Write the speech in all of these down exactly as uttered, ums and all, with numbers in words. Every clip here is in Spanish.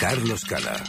Carlos Cala.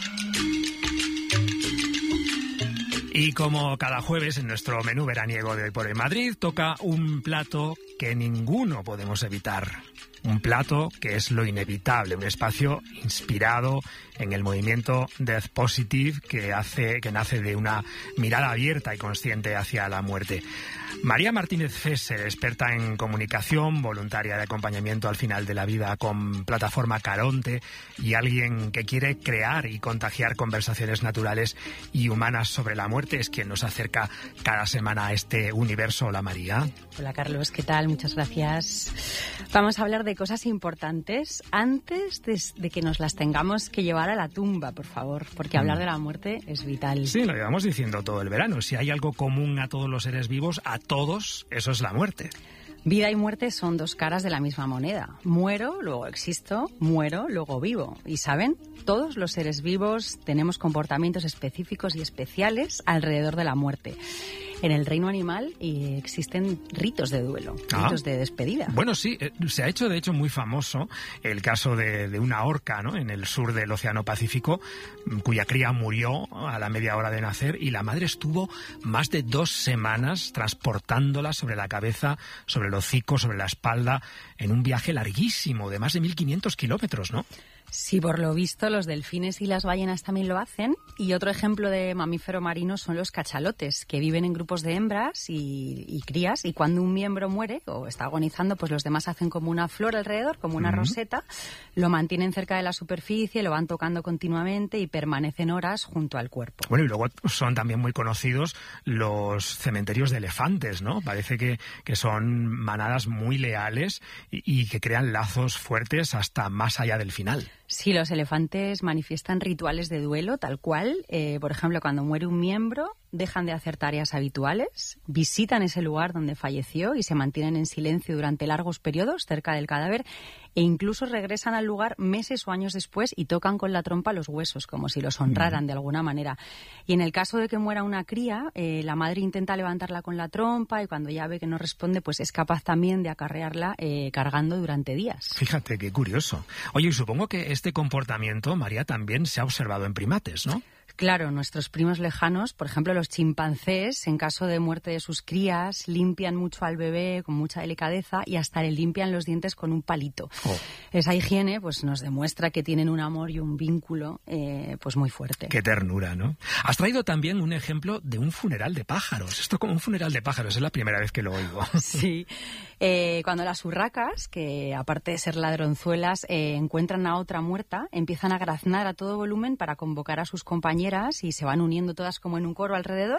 Y como cada jueves en nuestro menú veraniego de Hoy por Hoy Madrid toca un plato que ninguno podemos evitar. Un plato que es lo inevitable, un espacio inspirado en el movimiento Death Positive que hace que nace de una mirada abierta y consciente hacia la muerte. María Martínez Fesser, experta en comunicación, voluntaria de acompañamiento al final de la vida con plataforma Caronte y alguien que quiere crear y contagiar conversaciones naturales y humanas sobre la muerte, es quien nos acerca cada semana a este universo. Hola, María. Hola, Carlos, ¿qué tal? Muchas gracias. Vamos a hablar de cosas importantes antes de, de que nos las tengamos que llevar a la tumba, por favor, porque hablar de la muerte es vital. Sí, lo llevamos diciendo todo el verano. Si hay algo común a todos los seres vivos, a todos, eso es la muerte. Vida y muerte son dos caras de la misma moneda. Muero, luego existo, muero, luego vivo. Y ¿saben? Todos los seres vivos tenemos comportamientos específicos y especiales alrededor de la muerte. En el reino animal eh, existen ritos de duelo, ah. ritos de despedida. Bueno, sí, eh, se ha hecho de hecho muy famoso el caso de, de una orca, ¿no?, en el sur del Océano Pacífico, cuya cría murió a la media hora de nacer y la madre estuvo más de dos semanas transportándola sobre la cabeza, sobre el hocico, sobre la espalda, en un viaje larguísimo de más de mil quinientos kilómetros, ¿no? Sí, por lo visto los delfines y las ballenas también lo hacen. Y otro ejemplo de mamífero marino son los cachalotes, que viven en grupos de hembras y, y crías, y cuando un miembro muere o está agonizando, pues los demás hacen como una flor alrededor, como una uh-huh. roseta, lo mantienen cerca de la superficie, lo van tocando continuamente y permanecen horas junto al cuerpo. Bueno, y luego son también muy conocidos los cementerios de elefantes, ¿no? Parece que, que son manadas muy leales y, y que crean lazos fuertes hasta más allá del final. Sí, los elefantes manifiestan rituales de duelo, tal cual. Eh, por ejemplo, cuando muere un miembro, dejan de hacer tareas habituales, visitan ese lugar donde falleció y se mantienen en silencio durante largos periodos cerca del cadáver e incluso regresan al lugar meses o años después y tocan con la trompa los huesos, como si los honraran de alguna manera. Y en el caso de que muera una cría, eh, la madre intenta levantarla con la trompa y cuando ya ve que no responde, pues es capaz también de acarrearla eh, cargando durante días. Fíjate, qué curioso. Oye, y supongo que este comportamiento, María, también se ha observado en primates, ¿no? Claro, nuestros primos lejanos, por ejemplo los chimpancés, en caso de muerte de sus crías, limpian mucho al bebé con mucha delicadeza y hasta le limpian los dientes con un palito. Oh. Esa higiene pues nos demuestra que tienen un amor y un vínculo eh, pues muy fuerte. Qué ternura, ¿no? Has traído también un ejemplo de un funeral de pájaros. Esto como un funeral de pájaros, es la primera vez que lo oigo. Sí. Eh, cuando las urracas, que aparte de ser ladronzuelas, eh, encuentran a otra muerta, empiezan a graznar a todo volumen para convocar a sus compañeras y se van uniendo todas como en un coro alrededor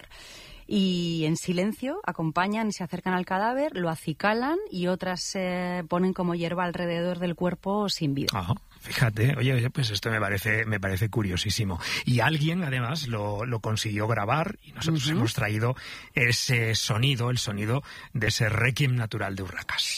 y en silencio acompañan y se acercan al cadáver, lo acicalan y otras se eh, ponen como hierba alrededor del cuerpo sin vida. Ajá. Fíjate, oye, pues esto me parece me parece curiosísimo. Y alguien, además, lo, lo consiguió grabar y nosotros uh-huh. hemos traído ese sonido, el sonido de ese requiem natural de urracas.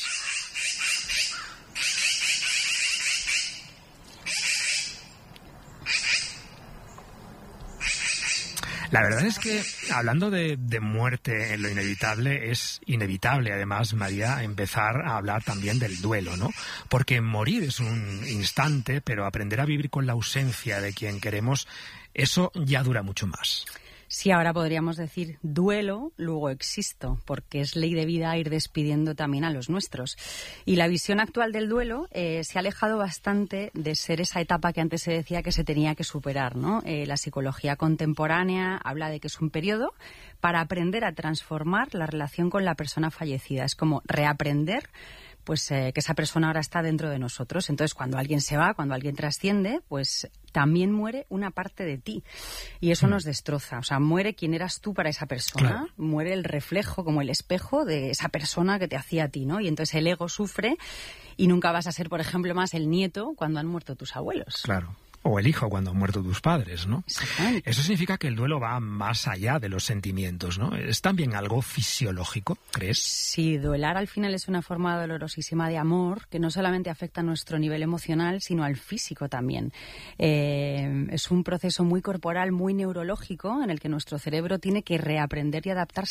La verdad es que, hablando de, de muerte en lo inevitable, es inevitable, además, María, empezar a hablar también del duelo, ¿no? Porque morir es un instante, pero aprender a vivir con la ausencia de quien queremos, eso ya dura mucho más. Sí, ahora podríamos decir duelo, luego existo, porque es ley de vida ir despidiendo también a los nuestros. Y la visión actual del duelo eh, se ha alejado bastante de ser esa etapa que antes se decía que se tenía que superar, ¿no? Eh, la psicología contemporánea habla de que es un periodo para aprender a transformar la relación con la persona fallecida. Es como reaprender pues eh, que esa persona ahora está dentro de nosotros. Entonces, cuando alguien se va, cuando alguien trasciende, pues también muere una parte de ti. Y eso mm. nos destroza. O sea, muere quien eras tú para esa persona. Claro. Muere el reflejo, como el espejo de esa persona que te hacía a ti, ¿no? Y entonces el ego sufre y nunca vas a ser, por ejemplo, más el nieto cuando han muerto tus abuelos. Claro. O el hijo cuando han muerto tus padres, ¿no? Eso significa que el duelo va más allá de los sentimientos, ¿no? ¿Es también algo fisiológico, crees? Sí, duelar al final es una forma dolorosísima de amor que no solamente afecta a nuestro nivel emocional, sino al físico también. Eh, es un proceso muy corporal, muy neurológico, en el que nuestro cerebro tiene que reaprender y adaptarse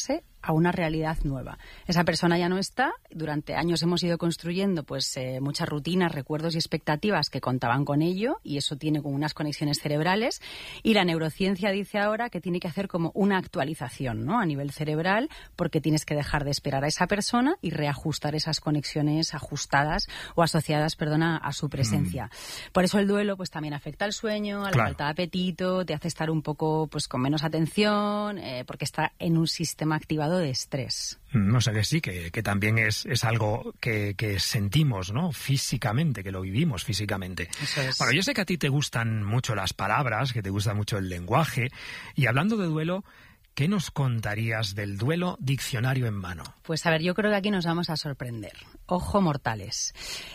a una realidad nueva. Esa persona ya no está, durante años hemos ido construyendo pues eh, muchas rutinas, recuerdos y expectativas que contaban con ello, y eso tiene como unas conexiones cerebrales, y la neurociencia dice ahora que tiene que hacer como una actualización, ¿no?, a nivel cerebral, porque tienes que dejar de esperar a esa persona y reajustar esas conexiones ajustadas o asociadas, perdona, a su presencia. Mm. Por eso el duelo pues también afecta al sueño, a la claro. falta de apetito, te hace estar un poco pues con menos atención, eh, porque está en un sistema activado de estrés. No sé que sí, que, que también es, es algo que, que sentimos, ¿no?, físicamente, que lo vivimos físicamente. Eso es. Bueno, yo sé que a ti te gustan mucho las palabras, que te gusta mucho el lenguaje, y hablando de duelo, ¿qué nos contarías del duelo diccionario en mano? Pues a ver, yo creo que aquí nos vamos a sorprender. Ojo, mortales.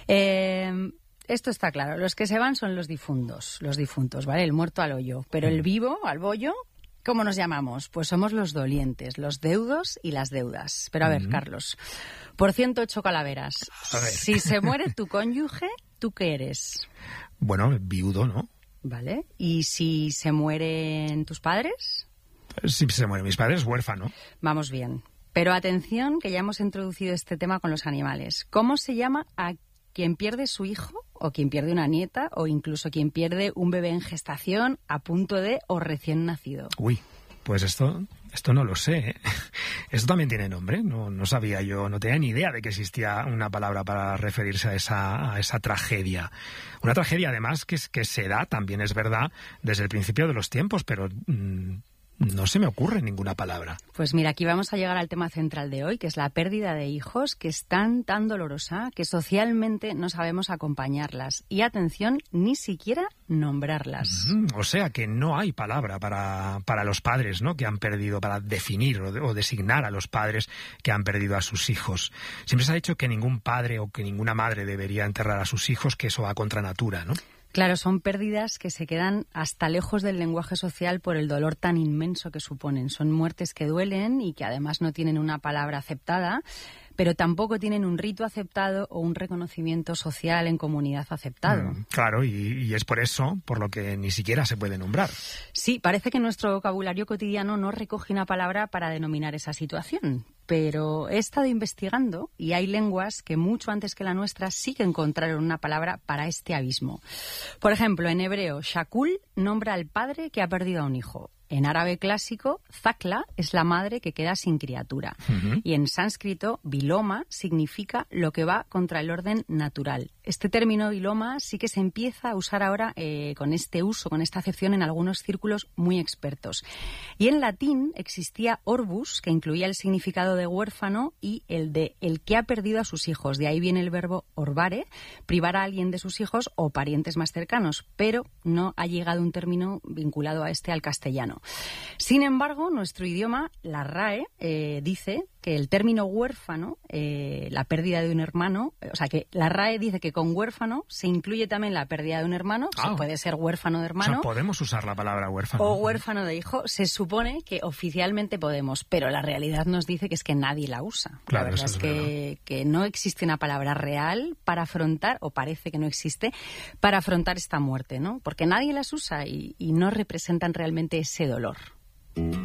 Eh... Esto está claro, los que se van son los difuntos, los difuntos, ¿vale? El muerto al hoyo, pero el vivo al bollo, ¿cómo nos llamamos? Pues somos los dolientes, los deudos y las deudas. Pero a ver, uh-huh. Carlos, por ciento ocho calaveras, a ver. Si se muere tu cónyuge, ¿tú qué eres? Bueno, viudo, ¿no? Vale, ¿y si se mueren tus padres? Si se mueren mis padres, huérfano. Vamos bien, pero atención que ya hemos introducido este tema con los animales. ¿Cómo se llama a quien pierde su hijo, o quien pierde una nieta, o incluso quien pierde un bebé en gestación, a punto de o recién nacido? Uy, pues esto esto no lo sé, ¿eh? Esto también tiene nombre. No, no sabía yo, no tenía ni idea de que existía una palabra para referirse a esa, a esa tragedia. Una tragedia, además, que, es, que se da, también es verdad, desde el principio de los tiempos, pero Mmm, no se me ocurre ninguna palabra. Pues mira, aquí vamos a llegar al tema central de hoy, que es la pérdida de hijos, que es tan, tan dolorosa que socialmente no sabemos acompañarlas. Y atención, ni siquiera nombrarlas. Mm, o sea que no hay palabra para, para los padres, ¿no?, que han perdido, para definir o, o designar a los padres que han perdido a sus hijos. Siempre se ha dicho que ningún padre o que ninguna madre debería enterrar a sus hijos, que eso va contra natura, ¿no? Claro, son pérdidas que se quedan hasta lejos del lenguaje social por el dolor tan inmenso que suponen. Son muertes que duelen y que además no tienen una palabra aceptada, pero tampoco tienen un rito aceptado o un reconocimiento social en comunidad aceptado. Mm, claro, y, y es por eso por lo que ni siquiera se puede nombrar. Sí, parece que nuestro vocabulario cotidiano no recoge una palabra para denominar esa situación. Pero he estado investigando y hay lenguas que mucho antes que la nuestra sí que encontraron una palabra para este abismo. Por ejemplo, en hebreo, shakul nombra al padre que ha perdido a un hijo. En árabe clásico, zakla es la madre que queda sin criatura. Uh-huh. Y en sánscrito, viloma significa lo que va contra el orden natural. Este término viloma sí que se empieza a usar ahora eh, con este uso, con esta acepción en algunos círculos muy expertos. Y en latín existía orbus, que incluía el significado de huérfano y el de el que ha perdido a sus hijos. De ahí viene el verbo orbare, privar a alguien de sus hijos o parientes más cercanos, pero no ha llegado un término vinculado a este al castellano. Sin embargo, nuestro idioma, la RAE, eh, dice que el término huérfano, eh, la pérdida de un hermano, o sea, que la RAE dice que con huérfano se incluye también la pérdida de un hermano, ah, o sea, puede ser huérfano de hermano. O sea, podemos usar la palabra huérfano. O huérfano de hijo. Se supone que oficialmente podemos, pero la realidad nos dice que es que nadie la usa. Claro, la verdad eso es, es que, que no existe una palabra real para afrontar, o parece que no existe, para afrontar esta muerte, ¿no? Porque nadie las usa y, y no representan realmente ese dolor.